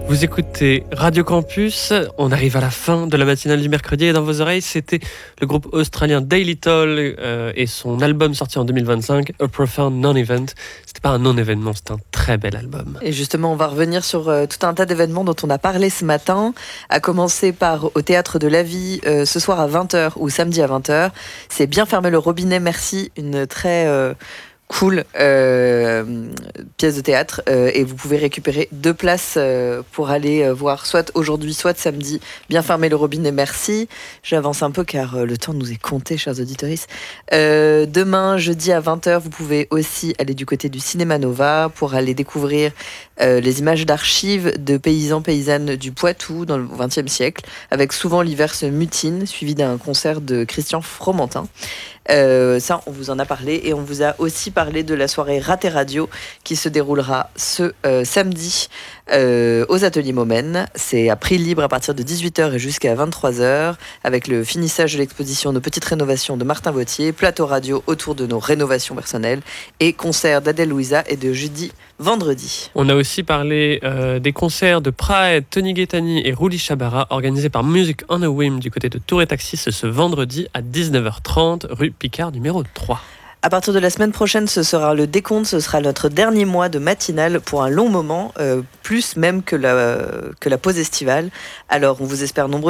Vous écoutez Radio Campus, on arrive à la fin de la matinale du mercredi et dans vos oreilles, c'était le groupe australien Daily Toll et son album sorti en 2025, A Profound Non-Event. C'était pas un non-événement, c'était un très bel album. Et justement, on va revenir sur tout un tas d'événements dont on a parlé ce matin, à commencer par au Théâtre de la Vie, ce soir à 20h ou samedi à 20h. C'est Bien fermer le robinet, merci, une très... cool pièce de théâtre et vous pouvez récupérer 2 places pour aller voir soit aujourd'hui soit samedi Bien fermer le robinet, merci. J'avance un peu car le temps nous est compté, chers auditeurs. Demain jeudi à 20h vous pouvez aussi aller du côté du Cinéma Nova pour aller découvrir les images d'archives de paysans paysannes du Poitou dans le XXe siècle, avec souvent l'hiver se mutine, suivi d'un concert de Christian Fromentin. Ça, on vous en a parlé et on vous a aussi parlé de la soirée Raté Radio qui se déroulera ce samedi aux Ateliers Momen. C'est à prix libre à partir de 18h et jusqu'à 23h avec le finissage de l'exposition Nos petites rénovations de Martin Vautier, plateau radio autour de nos rénovations personnelles et concert d'Adèle Louisa et de Judy vendredi. On a aussi parlé des concerts de Praed, Tony Gaetani et Rouli Chabara organisés par Music on a Whim du côté de Tour et Taxis ce vendredi à 19h30 rue Picard numéro 3. À partir de la semaine prochaine, ce sera le décompte, ce sera notre dernier mois de matinale pour un long moment, plus même que la pause estivale. Alors, on vous espère nombreux